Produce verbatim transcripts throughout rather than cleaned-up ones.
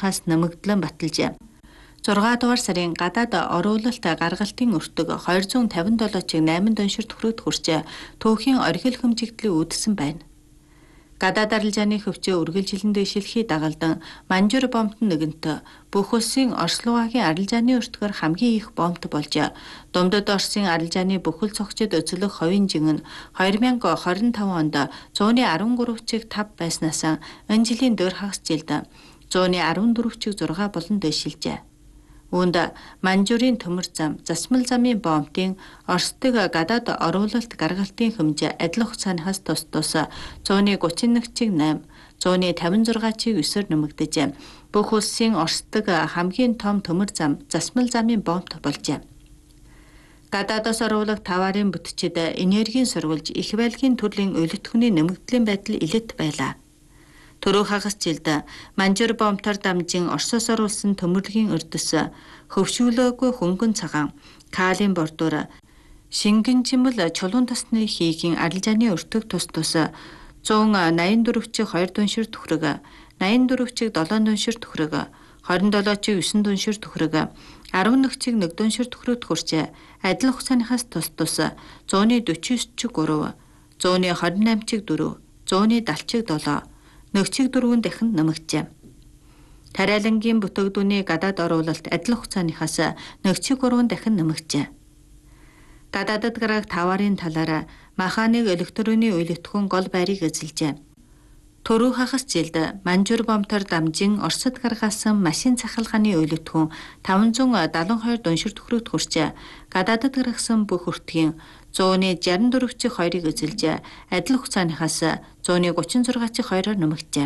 цааныхаас нэмэгдлэн баталжээ. зургаан дугаар сарын гадаад оруулалт гаргалтын өртөг хоёр зуун тавин долоо чиг найман дуншир төхрөгт хүрчээ. Түүхийн оргил хэмжигдлийг үүдсэн байна. Гадаад арилжааны хөвчөө үргэлжилэн дэвшилхий дагалдан Манжур бомбт нэгэнт бүх улсын Орслуугийн арилжааны өртгөр хамгийн их бомбт болжээ. Думдад Оросын арилжааны бүхэл цогцод өцөлөх ховын жин нь хоёр мянга хорин таван онд зууны арван гурав чиг тав байснаас энэ жилийн дөр хагас жилд зууны арван дөрөв чиг зургаан болон дэвшилжээ. Үүнд Манжурын төмөр зам, засмал замын бомбын Оростой гадаад оруулалт гаргалтын хэмжээ адил хугацаанаас тус тус зууны гучин нэг чиг найман, зууны тавин зургаан чиг өсөр нэмэгдэжээ. Бүх улсын Оростой хамгийн том төмөр зам, засмал замын бомбт болжээ. Гадаадаас оруулах таварын бүтчид энергийн сурвалж их байлгийн төрлийн өлөтгөний нэмэгдлийн байдал илэт байлаа. Төрөө хагас жилд Манжур бомбтоор дамжин Оросоос оруулсан төмөрлөгийн өрдөс хөвшүүлөөгүй хөнгөн цагаан калин бордуур шингэн жимэл чулуун тасны хийгийн арилжааны өртөг тус тус зуун найман дөрөв чиг хоёр дуншир төхрөг, найман дөрөв чиг долоон дуншир төхрөг, хорин долоо чиг есөн дуншир төхрөг, арван нэг чиг нэг дуншир төхрөгт хүрчээ. Адил хугацааныхаас тус тус зууны дөрвөн есен чиг гурав, зууны хорин найман чиг дөрөв, зууны даал чиг долоо, нэг чиг дөрвөн дахин нэмэгджээ. Тариалангийн бүтээгдүүний гадаад оруулалт адил хугацааныхаас нэг чиг гурван дахин нэмэгджээ. Гадаадд гарах таварын талаараа маханыг электроны үйлэтгэн гол байрыг эзэлжээ. Төрөө хагас жилд Манжур бомбтоор дамжин Оросд гаргасан машин цахилгааны үйлэтгэн таван зуун дагалан хоёр дуншир төхрөгт хүрчээ. Гадаадд гаргасан бүх өртгийн зууны шестдесет и четыре чиг хоёрыг эзэлжээ. Адил хугацааныхаас зууны тридцать шесть чиг хоёроор нэмэгджээ.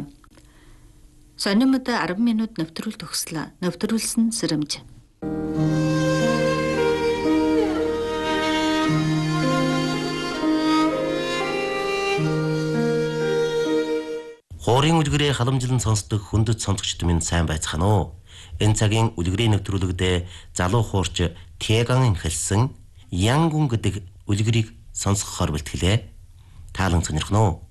Сонимод арван минут нэвтрүүлэлт төгслөө. Нэвтрүүлсэн Сэрэмж. Хуурын үлгэрээ халамжлан сонсдог хүндэт сонсогчд минь сайн байцгаана уу? Энэ цагийн үлгэрийн нэвтрүүлэгдээ залуу хуурч Тяган хэлсэн Янгун гэдэг үлгэрийг сонсгохоор бэлтгэлээ. Таалан сонирхно уу?